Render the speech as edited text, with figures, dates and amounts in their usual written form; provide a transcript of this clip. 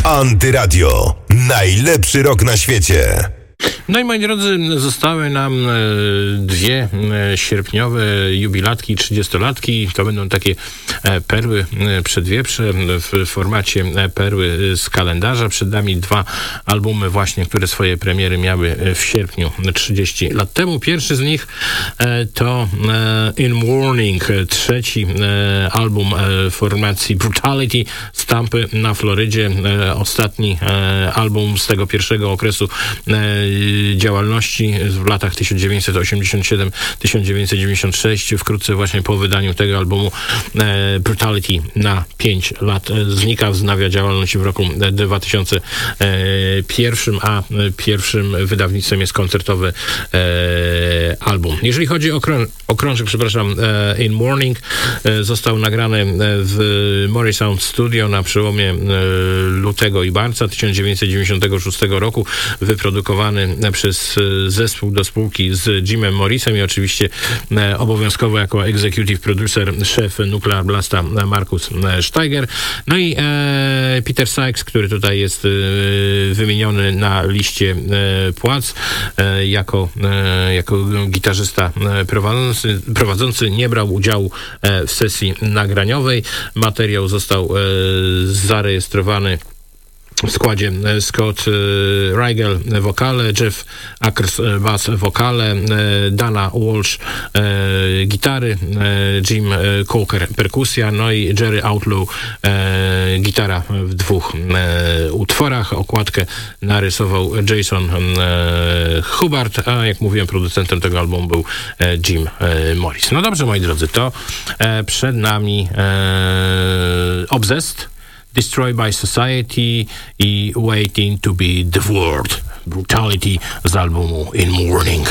Antyradio. Najlepszy rok na świecie. No i moi drodzy, zostały nam dwie sierpniowe jubilatki, 30-latki. To będą takie perły przedwieprze w formacie perły z kalendarza. Przed nami dwa albumy właśnie, które swoje premiery miały w sierpniu 30 lat temu. Pierwszy z nich to In Mourning, trzeci album formacji Brutality z Tampy na Florydzie. Ostatni album z tego pierwszego okresu działalności w latach 1987-1996. Wkrótce właśnie po wydaniu tego albumu Brutality na 5 lat znika, wznawia działalność w roku 2001, a pierwszym wydawnictwem jest koncertowy album. Jeżeli chodzi o krążek, In Mourning został nagrany w Moray Sound Studio na przełomie lutego i marca 1996 roku, wyprodukowany przez zespół do spółki z Jimem Morrisem i oczywiście obowiązkowo jako executive producer szef Nuclear Blasta Markus Steiger. No i Peter Sykes, który tutaj jest wymieniony na liście płac jako gitarzysta prowadzący, nie brał udziału w sesji nagraniowej. Materiał został zarejestrowany w składzie Scott Rigel wokale, Jeff Ackers bass wokale, Dana Walsh gitary, Jim Coker perkusja, no i Jerry Outlaw gitara w dwóch utworach. Okładkę narysował Jason Hubbard, a jak mówiłem, producentem tego albumu był Jim Morris. No dobrze, moi drodzy, to przed nami Obsessed, Destroyed by Society i Waiting to be Devoured. Brutality z albumu In Mourning.